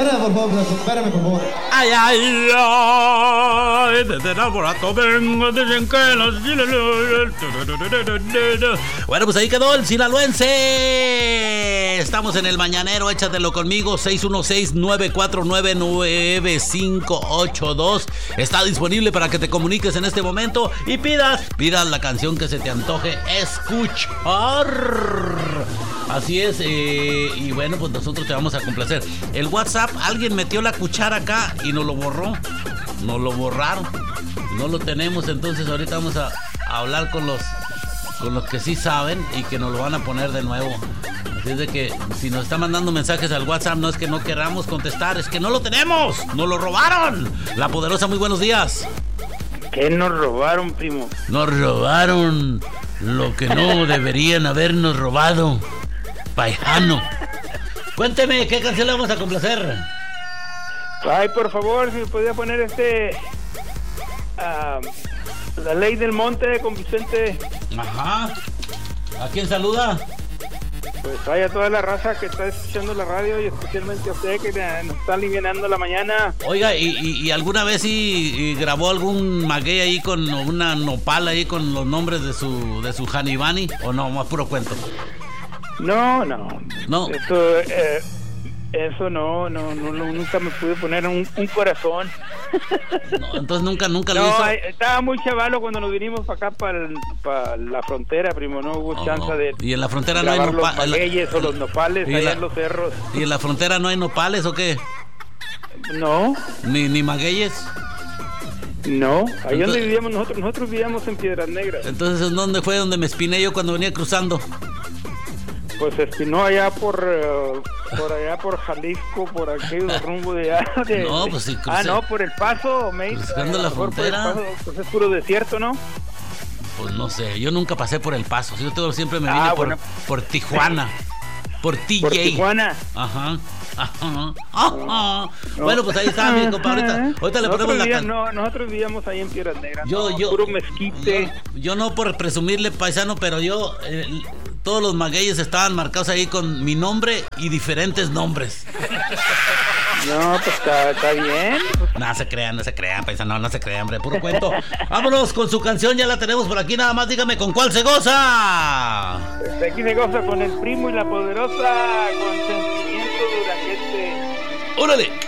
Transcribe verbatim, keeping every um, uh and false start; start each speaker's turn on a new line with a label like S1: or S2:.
S1: Barrera, por favor, espérame, por favor.
S2: Ay, ay, ay, desde el laboratorio vengo, dicen que los... Bueno, pues ahí quedó el sinaloense. Estamos en el mañanero, échatelo conmigo, seis uno seis, nueve cuatro nueve, nueve cinco ocho dos. Está disponible para que te comuniques en este momento y pidas, pidas la canción que se te antoje escuchar. Así es, eh, y bueno, pues nosotros te vamos a complacer. El WhatsApp, alguien metió la cuchara acá y nos lo borró. Nos lo borraron. No lo tenemos, entonces ahorita vamos a, a hablar con los, con los que sí saben y que nos lo van a poner de nuevo. Así es de que si nos están mandando mensajes al WhatsApp, no es que no queramos contestar, es que no lo tenemos. ¡Nos lo robaron! La Poderosa, muy buenos días.
S3: ¿Qué nos robaron, primo?
S2: Nos robaron lo que no deberían habernos robado. Paisano. Cuénteme, ¿qué canción le vamos a complacer?
S3: Ay, por favor, si me podía poner este... Uh, La Ley del Monte con Vicente.
S2: Ajá. ¿A quién saluda?
S3: Pues vaya toda la raza que está escuchando la radio y especialmente a usted que nos está alivianando la mañana.
S2: Oiga, ¿y, y, y alguna vez sí y grabó algún maguey ahí con una nopal ahí con los nombres de su de su Hanibani? ¿O no, más puro cuento?
S3: No, no.
S2: No.
S3: Eso, eh, eso no, no, no, no, nunca me pude poner un, un corazón.
S2: No, entonces nunca, nunca
S3: no,
S2: lo hizo.
S3: Estaba muy chavalo cuando nos vinimos para acá, para pa la frontera, primo. No hubo
S2: Oh,
S3: chance
S2: no.
S3: de
S2: ¿Y en la frontera no hay
S3: grabar
S2: nopales?
S3: los magueyes o los nopales allá
S2: la,
S3: en los cerros.
S2: ¿Y en la frontera no hay nopales o qué?
S3: No.
S2: ¿Ni, ni magueyes?
S3: No, ahí
S2: Entonces,
S3: donde vivíamos nosotros, nosotros vivíamos en Piedras Negras.
S2: Entonces, ¿dónde fue donde me espiné yo cuando venía cruzando?
S3: Pues espinó allá por uh, por allá por Jalisco, por aquel rumbo de allá. De,
S2: No, pues sí, crucé.
S3: Ah, no, por El Paso, me
S2: Cruzando la frontera.
S3: Paso, pues es puro desierto, ¿no?
S2: Pues no sé, yo nunca pasé por El Paso. Yo todo, siempre me vine
S3: Ah,
S2: por,
S3: bueno.
S2: por Tijuana. Por T J.
S3: Por Tijuana.
S2: Ajá. Ajá. Ajá. No. Bueno, pues ahí está, mi compa. Ahorita, ahorita le ponemos la
S3: canción.
S2: can...
S3: No, nosotros vivíamos ahí en Piedras Negras.
S2: Yo,
S3: no,
S2: yo,
S3: puro mezquite.
S2: Yo, yo no por presumirle, paisano, pero yo... Eh, todos los magueyes estaban marcados ahí con mi nombre y diferentes nombres.
S3: No, pues está, está bien.
S2: No se crean, no se crean, paisano, no se crean, hombre, puro cuento. Vámonos con su canción, ya la tenemos por aquí, nada más dígame con cuál se goza.
S3: Pues aquí se goza con El Primo y La Poderosa, con Sentimiento Duraquete.
S2: ¡Órale!